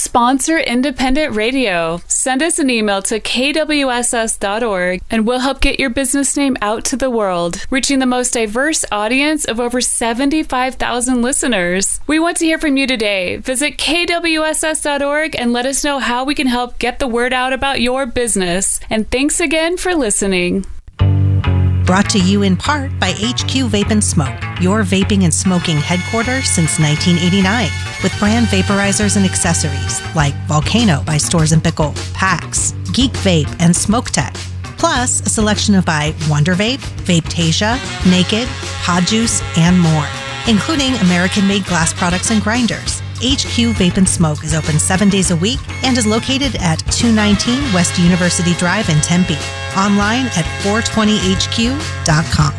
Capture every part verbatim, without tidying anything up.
sponsor independent radio. Send us an email to k w s s dot org and we'll help get your business name out to the world, reaching the most diverse audience of over seventy-five thousand listeners. We want to hear from you today. Visit k w s s dot org and let us know how we can help get the word out about your business. And thanks again for listening. Brought to you in part by H Q Vape and Smoke, your vaping and smoking headquarters since nineteen eighty-nine, with brand vaporizers and accessories like Volcano by Stores and Pickle, PAX, Geek Vape, and Smoke Tech. Plus, a selection of by Wonder Vape, Vapetasia, Naked, Pod Juice, and more, including American-made glass products and grinders. H Q Vape and Smoke is open seven days a week and is located at two nineteen West University Drive in Tempe. Online at four twenty h q dot com.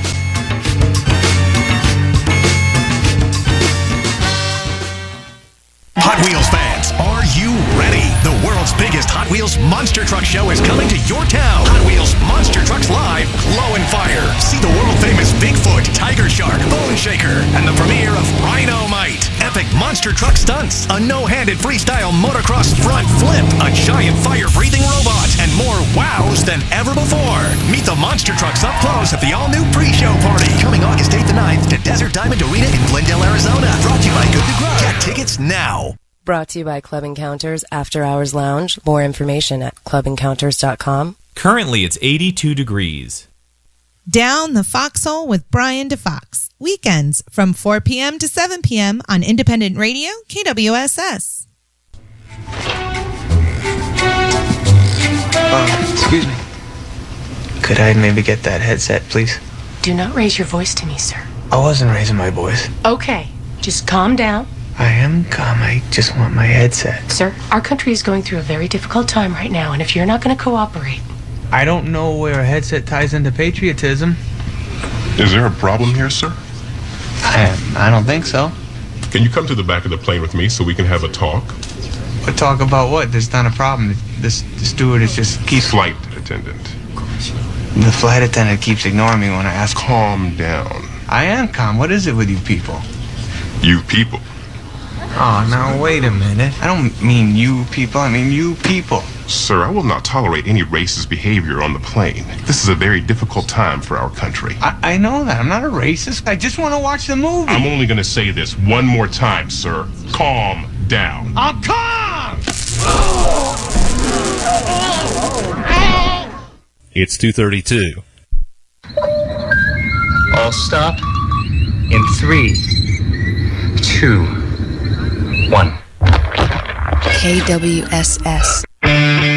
Hot Wheels fans, are you ready? The world's biggest Hot Wheels Monster Truck Show is coming to your town. Hot Wheels Monster Trucks Live, Glow and Fire. See the world-famous Bigfoot, Tiger Shark, Bone Shaker, and the premiere of Rhino-Mite. Epic monster truck stunts, a no-handed freestyle motocross front flip, a giant fire-breathing robot, and more wows than ever before. Meet the monster trucks up close at the all-new pre-show party. Coming August eighth and ninth to Desert Diamond Arena in Glendale, Arizona. Brought to you by Good to Grow. Get tickets now. Brought to you by Club Encounters After Hours Lounge. More information at club encounters dot com. Currently, it's eighty-two degrees. Down the Foxhole with Brian DeFox. Weekends from four p.m. to seven p.m. on Independent Radio, K W S S. Uh, excuse me. Could I maybe get that headset, please? Do not raise your voice to me, sir. I wasn't raising my voice. Okay, just calm down. I am calm. I just want my headset. Sir, our country is going through a very difficult time right now, and if you're not going to cooperate... I don't know where a headset ties into patriotism. Is there a problem here, sir? I, I don't think so. Can you come to the back of the plane with me so we can have a talk? But talk about what? There's not a problem. This the stewardess just keeps... Flight attendant. The flight attendant keeps ignoring me when I ask... Calm down. I am calm. What is it with you people? You people? Oh, now wait a minute. I don't mean you people. I mean you people. Sir, I will not tolerate any racist behavior on the plane. This is a very difficult time for our country. I, I know that. I'm not a racist. I just want to watch the movie. I'm only going to say this one more time, sir. Calm down. I'm calm! It's two thirty-two. All stop in three, two, one. K W S S.